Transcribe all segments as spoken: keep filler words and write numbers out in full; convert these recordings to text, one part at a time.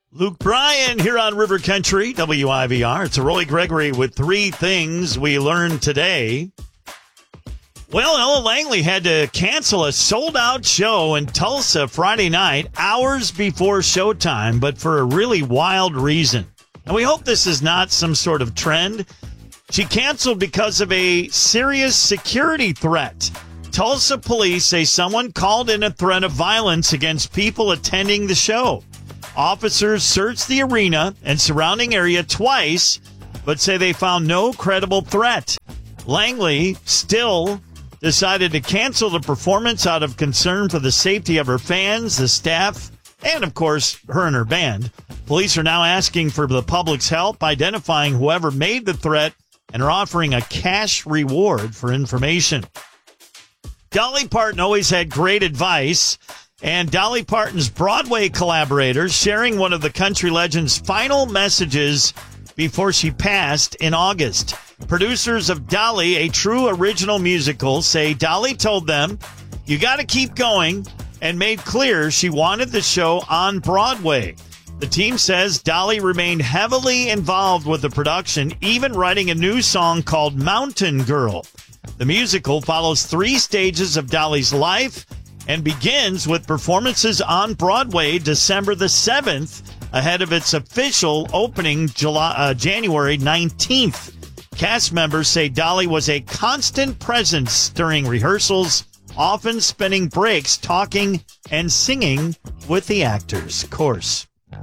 Luke Bryan here on River Country, W I V R. It's Roy Gregory with three things we learned today. Well, Ella Langley had to cancel a sold-out show in Tulsa Friday night, hours before showtime, but for a really wild reason. And we hope this is not some sort of trend. She canceled because of a serious security threat. Tulsa police say someone called in a threat of violence against people attending the show. Officers searched the arena and surrounding area twice, but say they found no credible threat. Langley still decided to cancel the performance out of concern for the safety of her fans, the staff, and, of course, her and her band. Police are now asking for the public's help identifying whoever made the threat and are offering a cash reward for information. Dolly Parton always had great advice, and Dolly Parton's Broadway collaborators sharing one of the country legend's final messages before she passed in August. Producers of Dolly, a true original musical, say Dolly told them, "You got to keep going," and made clear she wanted the show on Broadway. The team says Dolly remained heavily involved with the production, even writing a new song called Mountain Girl. The musical follows three stages of Dolly's life and begins with performances on Broadway December the seventh, ahead of its official opening July, uh, January nineteenth. Cast members say Dolly was a constant presence during rehearsals, often spending breaks talking and singing with the actors, of course.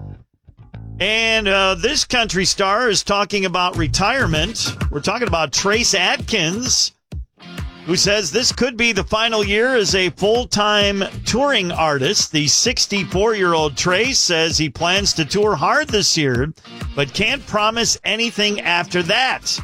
And uh, this country star is talking about retirement. We're talking about Trace Adkins, who says this could be the final year as a full-time touring artist. The sixty-four-year-old Trace says he plans to tour hard this year, but can't promise anything after that.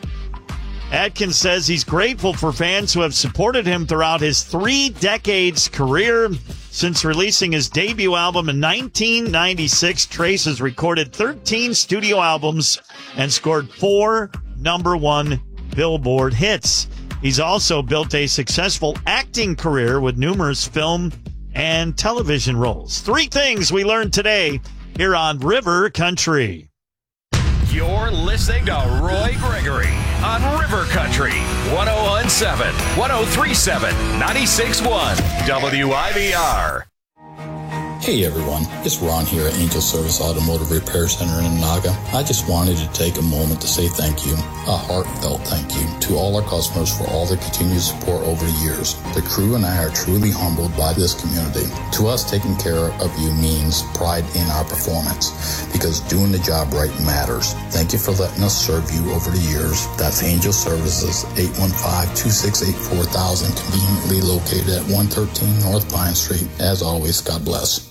Adkins says he's grateful for fans who have supported him throughout his three decades career. Since releasing his debut album in nineteen ninety-six, Trace has recorded thirteen studio albums and scored four number one Billboard hits. He's also built a successful acting career with numerous film and television roles. Three things we learned today here on River Country. You're listening to Roy Gregory on River Country, one oh one point seven, one oh three point seven, ninety-six point one, W I V R. Hey everyone, it's Ron here at Angel Service Automotive Repair Center in Naga. I just wanted to take a moment to say thank you, a heartfelt thank you, to all our customers for all their continued support over the years. The crew and I are truly humbled by this community. To us, taking care of you means pride in our performance, because doing the job right matters. Thank you for letting us serve you over the years. That's Angel Services, eight one five, two six eight, four thousand, conveniently located at one thirteen North Pine Street. As always, God bless.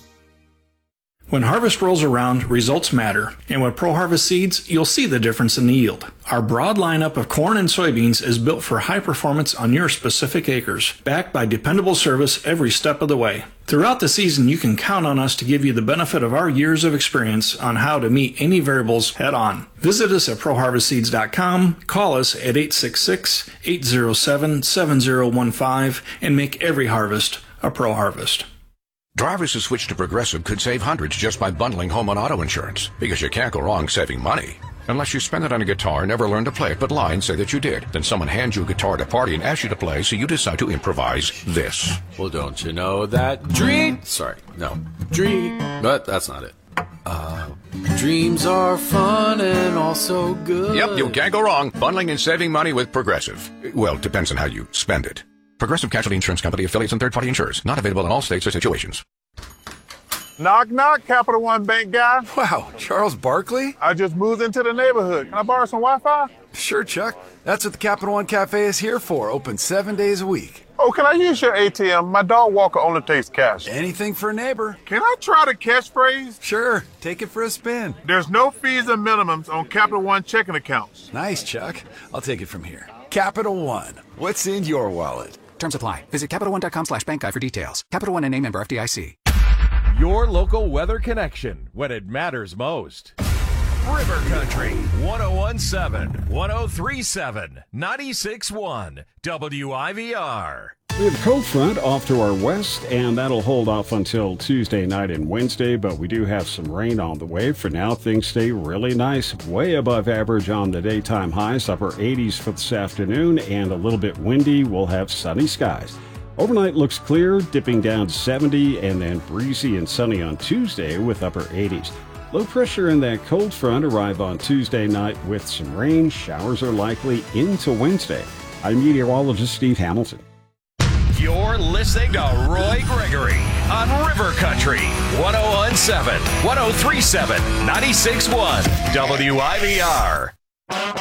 When harvest rolls around, results matter, and with Pro Harvest seeds, you'll see the difference in the yield. Our broad lineup of corn and soybeans is built for high performance on your specific acres, backed by dependable service every step of the way. Throughout the season, you can count on us to give you the benefit of our years of experience on how to meet any variables head on. Visit us at pro harvest seeds dot com, call us at eight six six, eight oh seven, seven oh one five, and make every harvest a Pro Harvest. Drivers who switch to Progressive could save hundreds just by bundling home and auto insurance, because you can't go wrong saving money. Unless you spend it on a guitar and never learn to play it, but lie and say that you did. Then someone hands you a guitar at a party and asks you to play, so you decide to improvise this. Well, don't you know that dream... Sorry, no. Dream... But that's not it. Uh, dreams are fun and also good. Yep, you can't go wrong bundling and saving money with Progressive. Well, depends on how you spend it. Progressive Casualty Insurance Company, affiliates, and third-party insurers. Not available in all states or situations. Knock, knock, Capital One Bank guy. Wow, Charles Barkley? I just moved into the neighborhood. Can I borrow some Wi-Fi? Sure, Chuck. That's what the Capital One Cafe is here for. Open seven days a week. Oh, can I use your A T M? My dog walker only takes cash. Anything for a neighbor. Can I try the catchphrase? Sure. Take it for a spin. There's no fees and minimums on Capital One checking accounts. Nice, Chuck. I'll take it from here. Capital One. What's in your wallet? Terms apply. Visit Capital One dot com slash bank guide for details. Capital One N A member F D I C. Your local weather connection when it matters most. River Country, one oh one point seven, one oh three point seven, ninety-six point one, W I V R. We have a cold front off to our west, and that'll hold off until Tuesday night and Wednesday, but we do have some rain on the way. For now, things stay really nice, way above average on the daytime highs, upper eighties for this afternoon, and a little bit windy. We'll have sunny skies. Overnight looks clear, dipping down to seventy, and then breezy and sunny on Tuesday with upper eighties. Low pressure and that cold front arrive on Tuesday night with some rain. Showers are likely into Wednesday. I'm meteorologist Steve Hamilton. You're listening to Roy Gregory on River Country, one oh one point seven, one oh three point seven, ninety-six point one, W I V R.